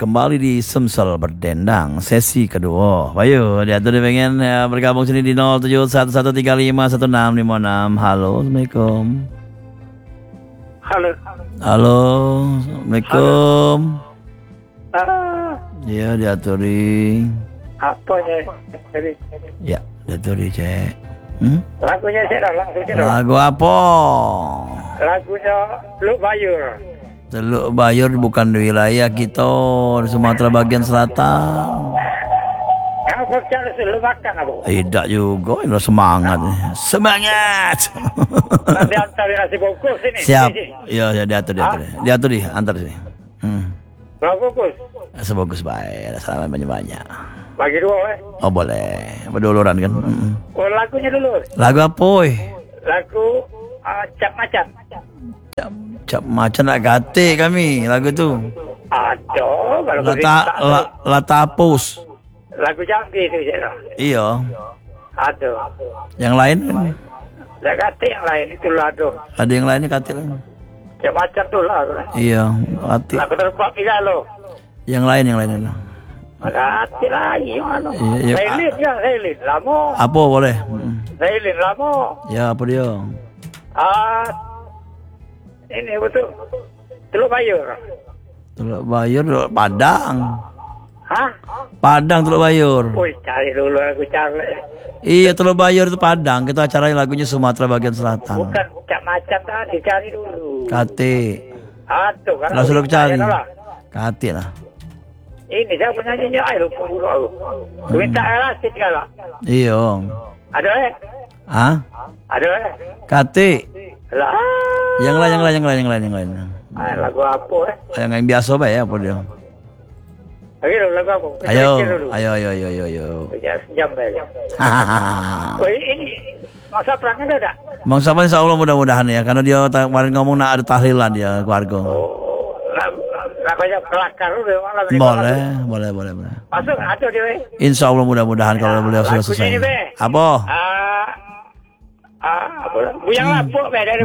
kembali di Sumsel Berdendang sesi kedua. Ayo, dia tuh pengen bergabung sini di 0711351656. Halo, Assalamualaikum. Halo. Halo, Assalamualaikum. Ah, Iya, diaturi. apa ya? Jadi Ya, diaturi, Cek. lagunya saya langsung saya Lagu apa? lagunya Lu Bayur. Teluk Bayur bukan di wilayah kita di Sumatera bagian selatan. Kamu kok cari Lu makan apa? Tidak juga, ini semangat. Semangat. Nanti antar nasi bungkus ini. Siap. Sini. Iya, diatur. Diatur di antar sini. Berapa bungkus? Sebagus baik, salam banyak-banyak. Bagi dua, Oh boleh, berduluran kan. Oh, lagunya dulu. Lagu apa? Lagu Cap Macan. Cap macan nak gate kami lagu tu. Aduh, kalau Latapus. lagu Jambi itu saya. Iya. Aduh. Yang lain? Saya kata yang lain itu aduh. Ada yang lainnya kate lagi. Cap Macan tuh lah. Iya, kate. Lagu terbang tiga lo. Yang lain itu. Hati lagi mana? Iya. Railin lamo. Apa boleh? Railin lamo. Ya apa dia? Ini betul. Teluk Bayur. Teluk Bayur, Padang. Hah? Padang Teluk Bayur. Woi, cari dulu aku cari. Iya, Teluk Bayur itu Padang. Kita acaranya lagunya Sumatera bagian selatan. Bukan Cap Macan tadi, cari dulu. Kate. Aduh, kan. Langsung aku cari. Kate lah. Ini saya penyanyinya, ayo lupa dulu aku. Minta elastik kalau. Iya. Ada Hah? Ada Kate. Lah. Yang lain. Lagu apa Yang biasa bae apa dia? Lagi lagu apa? Ayo. Ya, sejam aja. Oh, ini masa perangnya ada? Bang Sapan insya Allah mudah-mudahan ya. Karena dia kemarin ngomong nak ada tahlilan dia keluarga. Oh, lagunya kelakar udah. Boleh. Masuk ada dia. Insya Allah mudah-mudahan kalau beliau sudah selesai. Apa? Bujang Lapuk dari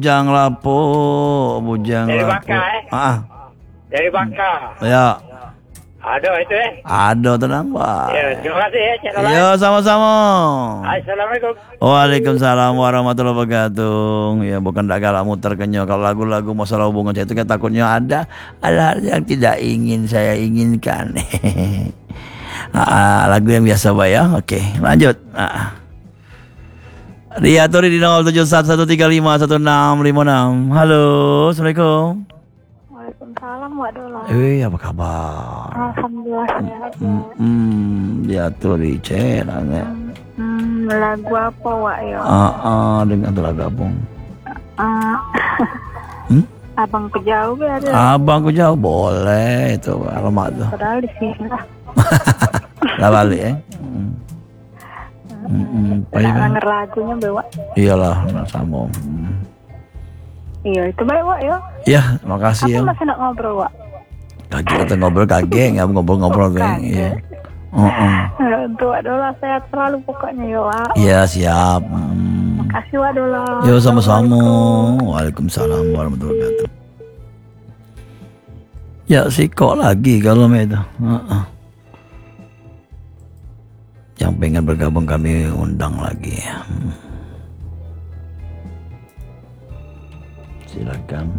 Bujang dari Lapuk. Bangka dari Bangka. Ya. Ada itu Ada tenang Pak. Ya, terima kasih ya channel. Ya sama-sama. Assalamualaikum. Waalaikumsalam warahmatullahi wabarakatuh. Ya bukan tak galak muter kenyo. Kalau lagu-lagu masalah hubungan saya itu kan takutnya ada hal yang tidak ingin saya inginkan. Lagu yang biasa Pak ya. Oke lanjut. Diaturi di 0711351656. Halo, Assalamualaikum. Waalaikumsalam, Wak Dola. Apa kabar? Alhamdulillah sehat. Diaturi cenangnya. Lagu apa, Wak ya? Dengan tuh lagu abang. Abang kejauh ada. Abang jauh boleh itu alamat tuh. Padahal di sini lah. Lah balik ya. Denger lagunya bawa. Iyalah sama. Iya itu baik Wak ya. Iya makasih ya. Aku masih nak ngobrol Wak. Kita ngobrol kageng ya ngobrol kan. Iya. Untuk Wak Dola sehat selalu pokoknya ya Wak. Iya siap. Makasih Wak Dola. Yo sama-sama. Waalaikumsalam warahmatullahi wabarakatuh. Ya sih kok lagi kalau itu. Yang pengen bergabung kami undang lagi. Silakan.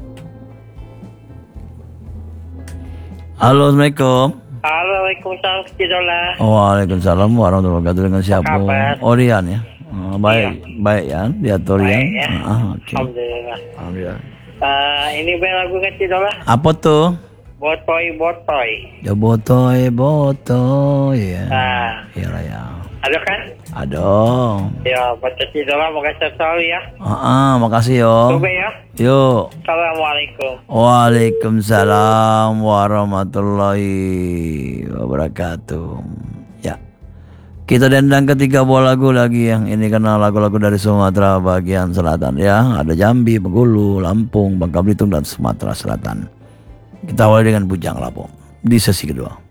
Halo, Assalamualaikum. Waalaikumsalam Dola. Waalaikumsalam warahmatullahi wabarakatuh. Dengan siapa? Orian ya. Baik ya, Diatorian. Okay. Alhamdulillah. Ini lagu kecil Dola. Apa tuh? Botoy. Ya botoy ya. Iya ya. Ada kan? Ada. Ya, Botoy Dola mau kasih selalu ya. Makasih yo. Oke ya. Yuk. Assalamualaikum. Waalaikumsalam warahmatullahi wabarakatuh. Ya. Kita dendang ketiga buah lagu lagi yang ini karena lagu-lagu dari Sumatera bagian selatan ya. Ada Jambi, Bengkulu, Lampung, Bangka Belitung dan Sumatera Selatan. Kita awali dengan Bujang Lapuk di sesi kedua.